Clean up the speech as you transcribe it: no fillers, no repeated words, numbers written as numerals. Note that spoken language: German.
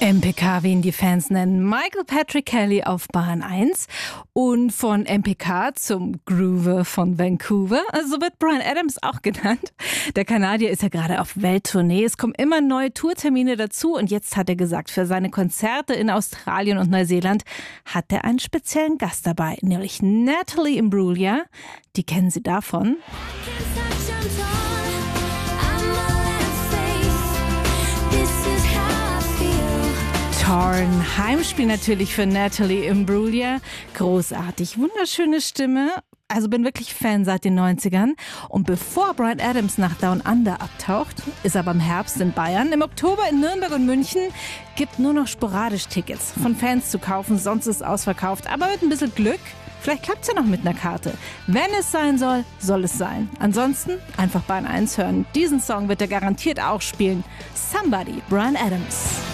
MPK, wie ihn die Fans nennen. Michael Patrick Kelly auf Bahn 1 und von MPK zum Groover von Vancouver. So wird Bryan Adams auch genannt. Der Kanadier ist ja gerade auf Welttournee. Es kommen immer neue Tourtermine dazu und jetzt hat er gesagt, für seine Konzerte in Australien und Neuseeland hat er einen speziellen Gast dabei, nämlich Natalie Imbruglia. Die kennen Sie davon. Torn. Heimspiel natürlich für Natalie Imbruglia. Großartig, wunderschöne Stimme. Also bin wirklich Fan seit den 90ern. Und bevor Bryan Adams nach Down Under abtaucht, ist er beim Herbst in Bayern. Im Oktober in Nürnberg und München gibt nur noch sporadisch Tickets von Fans zu kaufen. Sonst ist es ausverkauft. Aber mit ein bisschen Glück, vielleicht klappt es ja noch mit einer Karte. Wenn es sein soll, soll es sein. Ansonsten einfach Bahn 1 hören. Diesen Song wird er garantiert auch spielen. Somebody, Bryan Adams.